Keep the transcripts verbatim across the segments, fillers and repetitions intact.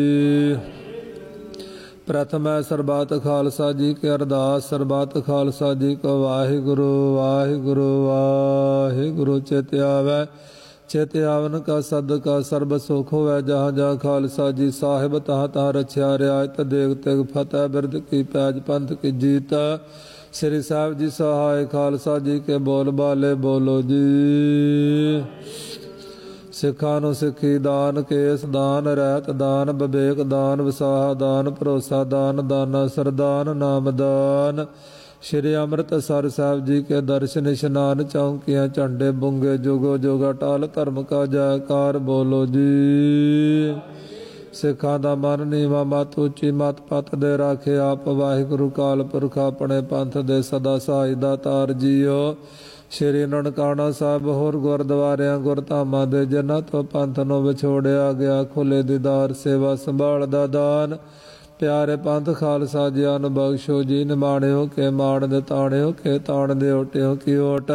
प्रथम है सरबत खालसा जी के अरदास। सरबत खालसा जी को वाहिगुरु वाहिगुरु वाहिगुरु। चित आवे चित आवन का सद का सर्ब सुख होवै। जहाँ जहाँ खालसा जी साहिब तहाँ तहाँ रछिया रियायत देग तेग फतेह बिरद की पैज पंथ की जीत। श्री साहिब जी सहाय खालसा जी के बोल बाले बोलो जी। सिखा नूं सिखी दान केस दान रहत दान विवेक दान विसाह दान भरोसा दान दाना सरदान नाम दान। श्री अमृतसर साहिब जी के दर्शन इशनान चौंकियां झंडे बुंगे जुगो जुगा टाल धर्म का जयकार बोलो जी। सिखा दा मन नीवा मत उची मत पत दे राखे आप वाहिगुरु काल पुरख अपने पंथ दे सदा सहाय दातार जीओ। श्री ननकाना साहिब होर गुरद्वारियां गुरधामां दे जिन्हां तो पंथ नूं विछोड़िया गया खुले दीदार सेवा संभाल दा दान। प्यारे पंथ खालसा जियां नूं बख्शो जी। निमाणिओ के माण दे ताणिओ के ताण दे ओटिओ की ओट।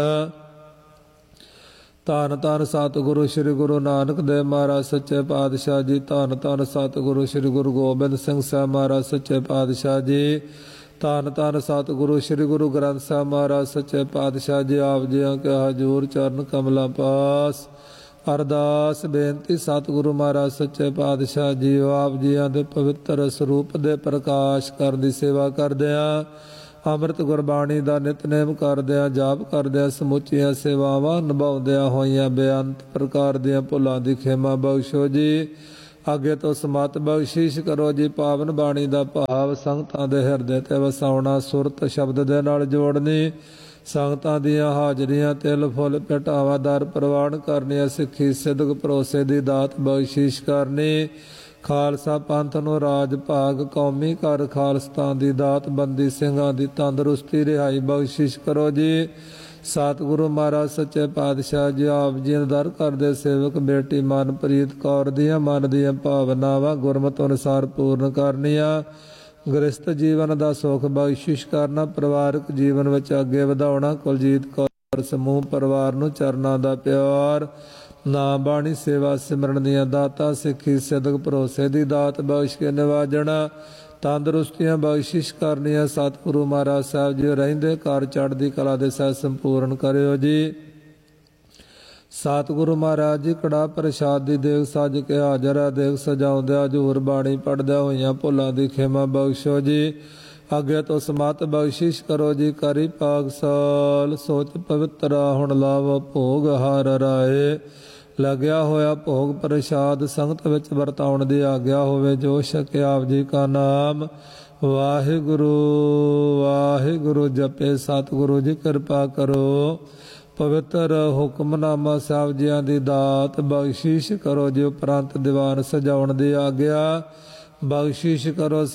धन धन सतगुरु श्री गुरु नानक देव महाराज सच्चे पातशाह जी। धन धन सतगुरु श्री गुरु गोबिंद सिंह साहिब महाराज सच्चे पातशाह जी। धन धन सतगुरु श्री गुरु ग्रंथ साहिब महाराज सच्चे पातशाह जी। आप जियां के हजूर चरण कमलां पास अरदास बेनती सतगुरु महाराज सच्चे पातशाह जी। आप जियां दे पवित्र स्वरूप दे प्रकाश कर दी सेवा करदिआं अमृत गुरबाणी दा नितनेम करदिआं जाप करदिआं समुचियां सेवावां निभाउंदिआं होइयां बेअंत प्रकार दियां भुलां दी खेमा बख्शो जी। अगे तो समत बख्शीश करो जी। पावन बाणी दा भाव संगतां दे हिरदे ते वसाउणा सुरत शब्द दे नाल जोड़नी। संगतां दियां हाजरियां तिल फुल भटावां दर प्रवान करनी। सिੱਖੀ सिदक भरोसे दी दात बख्शीश करनी। खालसा पंथ नूं राज भाग कौमी कर खालसतान दी दात बंदी ਸਿੰਘਾਂ ਦੀ तंदुरुस्ती रिहाई बख्शिश करो जी। सतगुरु महाराज सच्चे पातशाह जी। आप जी दर करदे सेवक बेटी मनप्रीत कौर दियां मन दियां भावनावां गुरमत अनुसार पूर्ण करनियां। गृहस्थ जीवन दा सुख बख्शिश करना। परिवारक जीवन विच अगे वधाउणा। कुलजीत कौर समूह परिवार नूं चरनां दा प्यार नाम बाणी सेवा सिमरन दियां दातां सिੱਖੀ सिदक भरोसे दी दात बख्श के निवाजणा। तंदुरुस्तियां बख्शिश करनियां। सतगुरु महाराज साहिब जी रहिंदे घर चढ़दी कला दे सह संपूर्ण करियो जी। सतगुरु महाराज जी कड़ा प्रसाद दी देग सज के हाजर है। देग सजाउंदे हजूर बाणी पढ़दे होइयां भुलां दी खेमा बख्शो जी। अगे तो समत बख्शिश करो जी। करी पाग साल सोच पवित्रा हुण लावो भोग हार राए। लग्या होया भोग प्रसाद संगत विच वरताउण दी आग्या होवे। जो छके आप जी का नाम वाहिगुरु वाहिगुरु जपे। सतगुरु जी कृपा करो। पवित्र हुक्मनामा साहिब जियां दी दात बख्शिश करो जी। उपरंत दीवान सजाउण दी आग्या बख्शिश करो।